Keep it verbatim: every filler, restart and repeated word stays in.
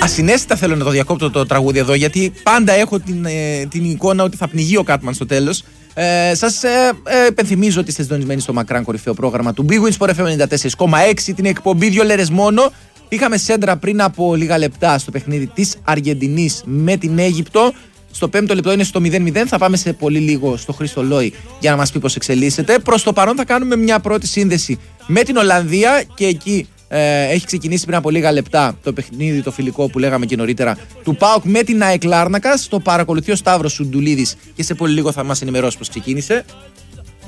ασυναίσθητα θέλω να το διακόπτω το τραγούδι εδώ, γιατί πάντα έχω την, ε, την εικόνα ότι θα πνιγεί ο Κάτμαν στο τέλος. Ε, σας ε, ε, υπενθυμίζω ότι είστε συντονισμένοι στο μακράν κορυφαίο πρόγραμμα του Big Win Sport εφ εμ ενενήντα τέσσερα κόμμα έξι, την εκπομπή δύο λέρες μόνο. Είχαμε σέντρα πριν από λίγα λεπτά στο παιχνίδι της Αργεντινής με την Αίγυπτο. Στο πέμπτο λεπτό είναι στο μηδέν μηδέν. Θα πάμε σε πολύ λίγο στο Χρήστο Λόι για να μας πει πώς εξελίσσεται. Προς το παρόν θα κάνουμε μια πρώτη σύνδεση με την Ολλανδία και εκεί ε, έχει ξεκινήσει πριν από λίγα λεπτά το παιχνίδι, το φιλικό που λέγαμε και νωρίτερα, του ΠΑΟΚ με την ΑΕΚ Λάρνακας. Το παρακολουθεί ο Σταύρος Σουντουλίδης και σε πολύ λίγο θα μας ενημερώσει πώς ξεκίνησε.